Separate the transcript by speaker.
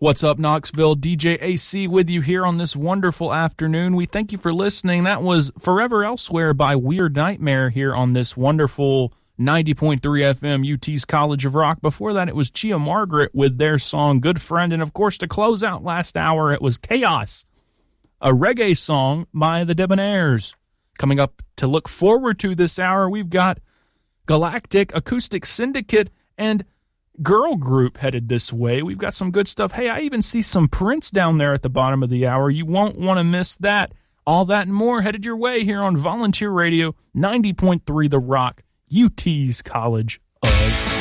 Speaker 1: What's up, Knoxville? DJ AC with you here on this wonderful afternoon. We thank you for listening. That was Forever Elsewhere by Weird Nightmare here on this wonderful 90.3 FM UT's College of Rock. Before that, it was Chia Margaret with their song Good Friend. And of course, to close out last hour, it was Chaos, a reggae song by the Debonaires. Coming up to look forward to this hour, we've got Galactic, Acoustic Syndicate, and Girl Group headed this way. We've got some good stuff. Hey, I even see some Prince down there at the bottom of the hour. You won't want to miss that. All that and more headed your way here on Volunteer Radio, 90.3 The Rock, UT's College